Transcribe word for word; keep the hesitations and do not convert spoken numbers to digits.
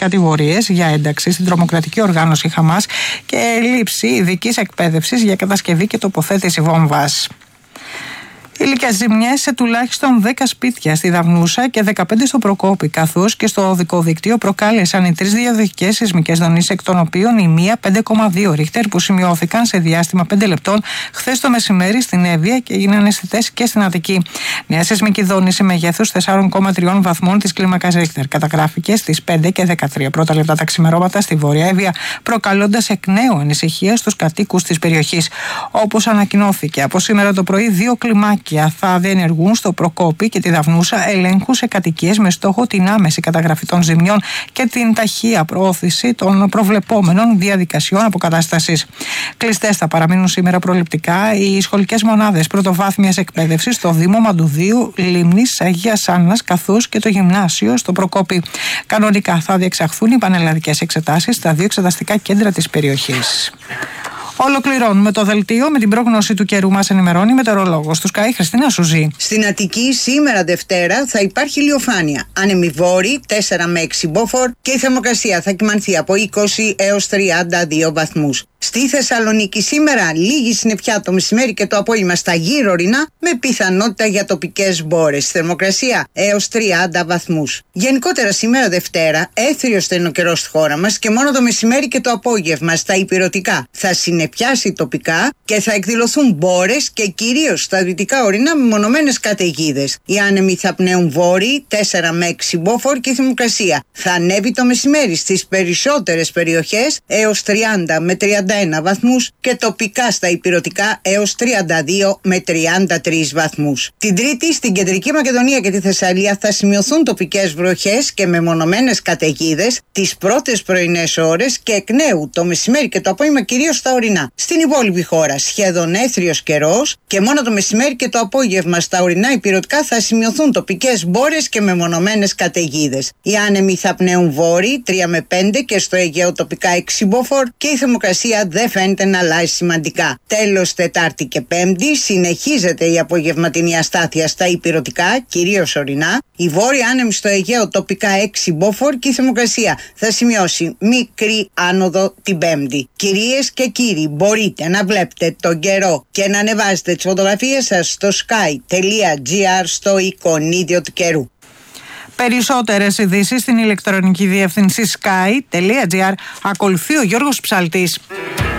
κατηγορίες για ένταξη στην τρομοκρατική οργάνωση Χαμάς και λήψη ειδικής εκπαίδευσης για κατασκευή και τοποθέτηση βόμβας. Υλικές ζημιές σε τουλάχιστον δέκα σπίτια στη Δαυνούσα και δεκαπέντε στο Προκόπη, καθώς και στο οδικό δίκτυο προκάλεσαν οι τρεις διαδοχικές σεισμικές δονήσεις, εκ των οποίων η μία πέντε κόμμα δύο ρίχτερ, που σημειώθηκαν σε διάστημα πέντε λεπτών χθες το μεσημέρι στην Εύβοια και έγιναν αισθητές και στην Αττική. Νέα σεισμική δόνηση μεγέθους τέσσερα κόμμα τρία βαθμών της κλίμακας Ρίχτερ καταγράφηκε στις πέντε και δεκατρία πρώτα λεπτά τα ξημερώματα στη Βόρεια Εύβοια, προκαλώντας εκ νέου ανησυχία στους κατοίκους της περιοχής. Όπως ανακοινώθηκε από σήμερα το πρωί, δύο κλιμάκια θα διενεργούν στο Προκόπη και τη Δαυνούσα ελέγχου σε κατοικίες με στόχο την άμεση καταγραφή των ζημιών και την ταχεία προώθηση των προβλεπόμενων διαδικασιών αποκατάστασης. Κλειστές θα παραμείνουν σήμερα προληπτικά οι σχολικές μονάδες πρωτοβάθμιας εκπαίδευσης στο Δήμο Μαντουδίου, Λίμνης, Αγίας Άννας, καθώς και το γυμνάσιο στο Προκόπη. Κανονικά θα διεξαχθούν οι πανελλαδικές εξετάσεις στα δύο εξεταστικά κέντρα της περιοχής. Ολοκληρώνουμε το δελτίο με την πρόγνωση του καιρού. Μας ενημερώνει η μετεωρολόγος του Sky, Χριστίνα Σουζή. Στην Αττική σήμερα Δευτέρα θα υπάρχει ηλιοφάνεια. Άνεμη βόρη τέσσερα με έξι μποφόρ και η θερμοκρασία θα κυμανθεί από είκοσι έως τριάντα δύο βαθμούς. Στη Θεσσαλονίκη σήμερα λίγη συννεφιά το μεσημέρι και το απόγευμα στα γύρω ορεινά, με πιθανότητα για τοπικές μπόρες. Θερμοκρασία έως τριάντα βαθμούς. Γενικότερα σήμερα Δευτέρα έθριος θα είναι ο καιρός στη χώρα μας και μόνο το μεσημέρι και το απόγευμα στα ηπειρωτικά θα συννεφιάσει τοπικά και θα εκδηλωθούν μπόρες και κυρίως στα δυτικά ορεινά με μονομένες καταιγίδες. Οι άνεμοι θα πνέουν βόρειοι τέσσερα με έξι μποφόρ και η θερμοκρασία θα ανέβει το μεσημέρι στις περισσότερες περιοχές έως τριάντα με τριάντα ένα βαθμούς και τοπικά στα ηπειρωτικά έως τριάντα δύο με τριάντα τρεις βαθμούς. Την Τρίτη στην Κεντρική Μακεδονία και τη Θεσσαλία θα σημειωθούν τοπικές βροχές και μεμονωμένες καταιγίδες τις πρώτες πρωινές ώρες και εκ νέου το μεσημέρι και το απόγευμα κυρίως στα ορεινά. Στην υπόλοιπη χώρα σχεδόν έθριος καιρός και μόνο το μεσημέρι και το απόγευμα στα ορεινά ηπειρωτικά θα σημειωθούν τοπικές μπόρες και μεμονωμένες καταιγίδες. Οι άνεμοι θα πνέουν βόρειοι τρία με πέντε και στο Αιγαίο τοπικά έξι μποφόρ και η θερμοκρασία δεν φαίνεται να αλλάζει σημαντικά. Τέλος, Τετάρτη και Πέμπτη συνεχίζεται η απογευματινή αστάθεια στα ηπειρωτικά, κυρίως ορεινά. Η βόρεια άνεμη στο Αιγαίο τοπικά έξι μποφόρ και η θερμοκρασία θα σημειώσει μικρή άνοδο την Πέμπτη. Κυρίες και κύριοι, μπορείτε να βλέπετε τον καιρό και να ανεβάζετε τις φωτογραφίες σας στο sky.gr στο εικονίδιο του καιρού. Περισσότερες ειδήσεις στην ηλεκτρονική διεύθυνση sky.gr. Ακολουθεί ο Γιώργος Ψαλτής.